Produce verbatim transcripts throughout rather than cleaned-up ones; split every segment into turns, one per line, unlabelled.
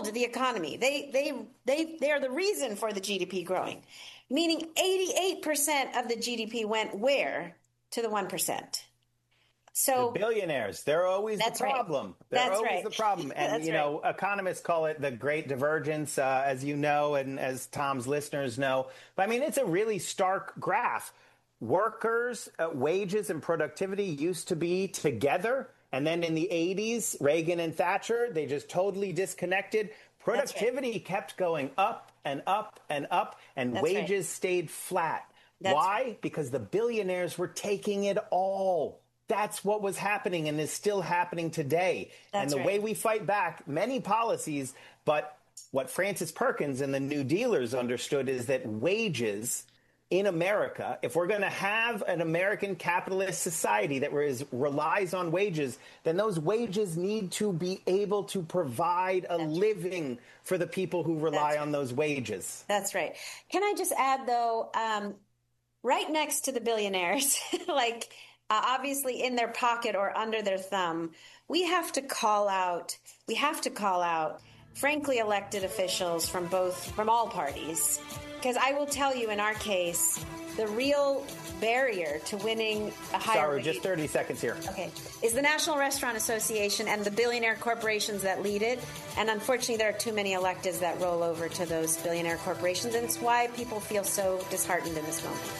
fueled the economy. They they they they are the reason for the G D P growing. Meaning eighty-eight percent of the G D P went where? To the one percent. So
the billionaires, they're always the problem.
Right.
They're
that's
always
right.
the problem. And,
that's
you know, right. economists call it the great divergence, uh, as you know, and as Tom's listeners know. But I mean, it's a really stark graph. Workers, uh, wages and productivity used to be together. And then in the eighties, Reagan and Thatcher, they just totally disconnected. Productivity right. kept going up and up and up, and
that's
wages
right.
stayed flat.
That's
Why?
right.
Because the billionaires were taking it all. That's what was happening and is still happening today.
That's
and the
right.
way we fight back, many policies, but what Francis Perkins and the New Dealers understood is that wages in America, if we're going to have an American capitalist society that is, relies on wages, then those wages need to be able to provide a
That's
living
right.
for the people who rely
That's
on
right.
those wages.
That's right. Can I just add, though, um, right next to the billionaires, like uh, obviously in their pocket or under their thumb, we have to call out, we have to call out, frankly, elected officials from both, from all parties. Because I will tell you, in our case, the real barrier to winning a higher
Sorry,
rate,
just thirty seconds here.
Okay, is the National Restaurant Association and the billionaire corporations that lead it. And unfortunately, there are too many electeds that roll over to those billionaire corporations. And it's why people feel so disheartened in this moment.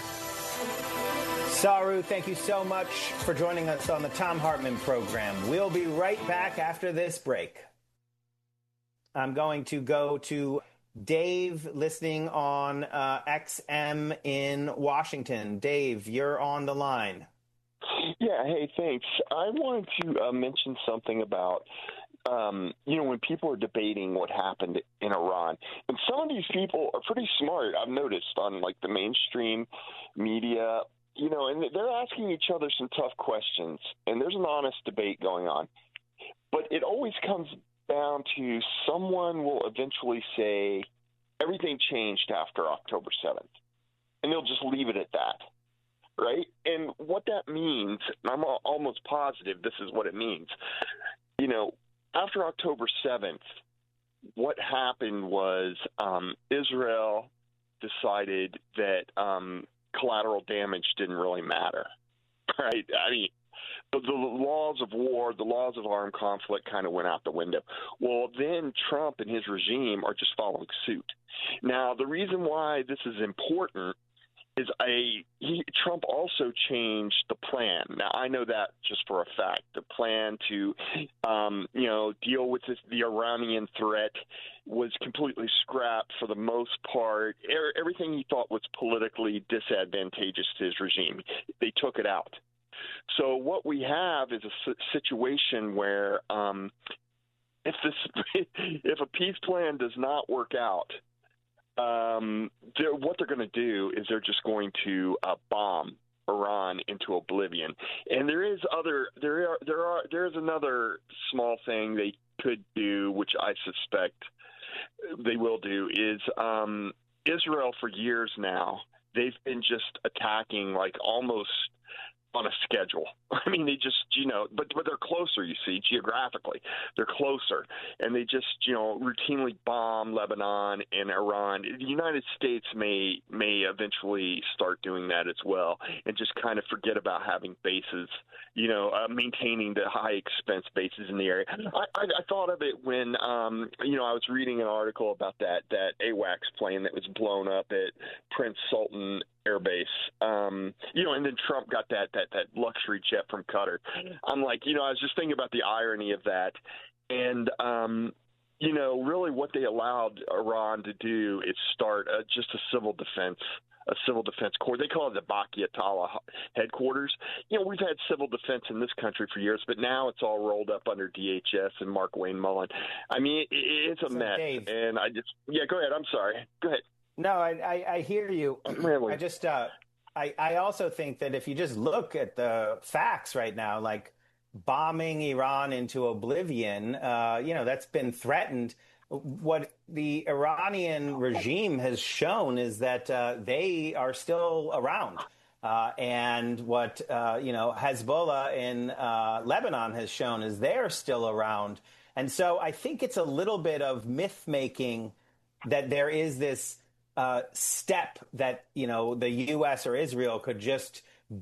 Saru, thank you so much for joining us on the Thom Hartmann program. We'll be right back after this break. I'm going to go to Dave, listening on uh, X M in Washington. Dave, you're on the line.
Yeah, hey, thanks. I wanted to uh, mention something about, um, you know, when people are debating what happened in Iran. And some of these people are pretty smart, I've noticed, on, like, the mainstream media, you know, and they're asking each other some tough questions. And there's an honest debate going on. But it always comes down to someone will eventually say everything changed after October seventh, and they'll just leave it at that, right? And what that means, and I'm almost positive this is what it means, you know, after October seventh, what happened was um, Israel decided that um, collateral damage didn't really matter, right? I mean, the, the laws of war, the laws of armed conflict kind of went out the window. Well, then Trump and his regime are just following suit. Now, the reason why this is important is a he, Trump also changed the plan. Now, I know that just for a fact. The plan to, um, you know, deal with this, the Iranian threat was completely scrapped for the most part. Er, everything he thought was politically disadvantageous to his regime, they took it out. So what we have is a situation where um, if this if a peace plan does not work out, um, they're, what they're going to do is they're just going to uh, bomb Iran into oblivion. And there is other there are there are there is another small thing they could do, which I suspect they will do, is um, Israel for years now they've been just attacking like almost on a schedule. I mean, they just, you know, but but they're closer, you see, geographically. They're closer. And they just, you know, routinely bomb Lebanon and Iran. The United States may may eventually start doing that as well and just kind of forget about having bases, you know, uh, maintaining the high expense bases in the area. I, I, I thought of it when, um, you know, I was reading an article about that, that AWACS plane that was blown up at Prince Sultan Air Base, um, you know, and then Trump got that, that that luxury jet from Qatar. I'm like, you know, I was just thinking about the irony of that, and um, you know, really what they allowed Iran to do is start uh, just a civil defense, a civil defense corps. They call it the Baki Atala headquarters. You know, we've had civil defense in this country for years, but now it's all rolled up under D H S and Mark Wayne Mullen. I mean, it, it's a
so
mess.
Dave,
and I just, yeah, go ahead. I'm sorry. Go ahead.
No, I, I, I hear you. I just, uh, I, I also think that if you just look at the facts right now, like bombing Iran into oblivion, uh, you know, that's been threatened. What the Iranian regime has shown is that uh, they are still around. Uh, and what, uh, you know, Hezbollah in uh, Lebanon has shown is they're still around. And so I think it's a little bit of myth making that there is this uh, step that, you know, the U S or Israel could just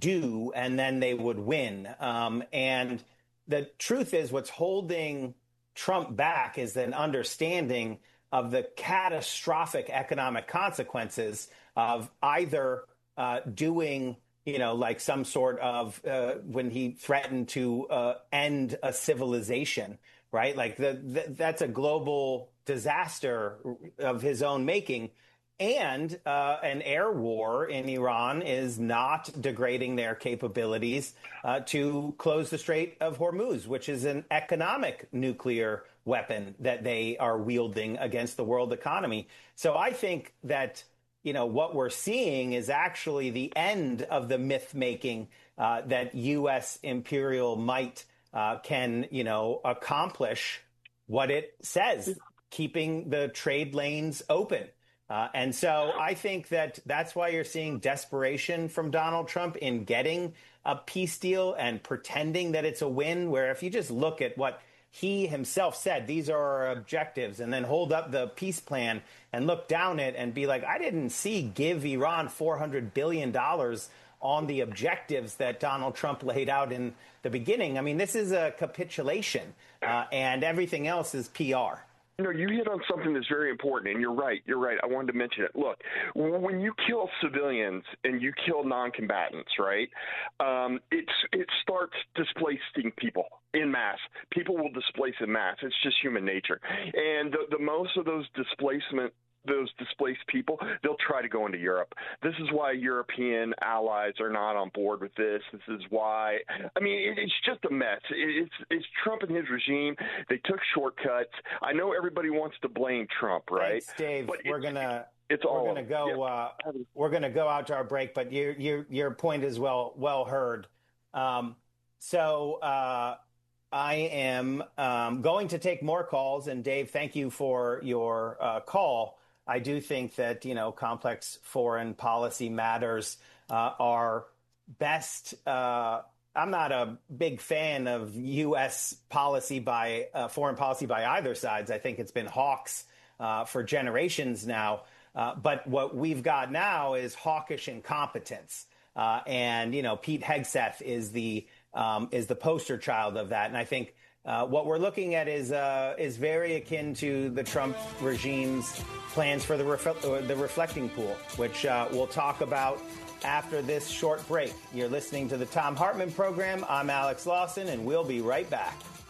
do and then they would win. Um, and the truth is what's holding Trump back is an understanding of the catastrophic economic consequences of either uh, doing, you know, like some sort of uh, when he threatened to uh, end a civilization, right? Like the, the, that's a global disaster of his own making. And uh, an air war in Iran is not degrading their capabilities uh, to close the Strait of Hormuz, which is an economic nuclear weapon that they are wielding against the world economy. So I think that, you know, what we're seeing is actually the end of the myth making uh, that U S imperial might uh, can, you know, accomplish what it says, keeping the trade lanes open. Uh, and so I think that that's why you're seeing desperation from Donald Trump in getting a peace deal and pretending that it's a win, where if you just look at what he himself said, these are our objectives, and then hold up the peace plan and look down it and be like, I didn't see give Iran four hundred billion dollars on the objectives that Donald Trump laid out in the beginning. I mean, this is a capitulation uh, and everything else is P R.
You know, you hit on something that's very important, and you're right. You're right. I wanted to mention it. Look, when you kill civilians and you kill non-combatants, right, um, it's, it starts displacing people in mass. People will displace in mass. It's just human nature. And the, the most of those displacement those displaced people, they'll try to go into Europe. This is why European allies are not on board with this. This is why, I mean, it, it's just a mess. It, it's, it's Trump and his regime. They took shortcuts. I know everybody wants to blame Trump, right?
Thanks, Dave.
But
we're going to
It's
we're
all
going to go.
Yeah.
Uh, we're going to go out to our break, but your your your point is well well heard. Um, so uh, I am um, going to take more calls, and Dave, thank you for your uh, call. I do think that, you know, complex foreign policy matters uh, are best. Uh, I'm not a big fan of U S policy by uh, foreign policy by either sides. I think it's been hawks uh, for generations now. Uh, but what we've got now is hawkish incompetence. Uh, and, you know, Pete Hegseth is the um, is the poster child of that. And I think Uh, what we're looking at is uh, is very akin to the Trump regime's plans for the ref- the reflecting pool, which uh, we'll talk about after this short break. You're listening to the Thom Hartmann program. I'm Alex Lawson, and we'll be right back.